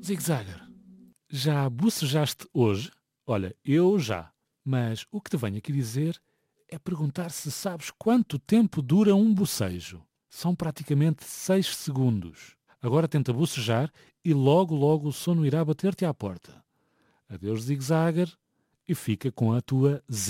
Zig-Zagger, já bocejaste hoje? Olha, eu já. Mas o que te venho aqui dizer é perguntar se sabes quanto tempo dura um bocejo. São praticamente 6 segundos. Agora tenta bocejar e logo, logo o sono irá bater-te à porta. Adeus, Zig-Zagger, e fica com a tua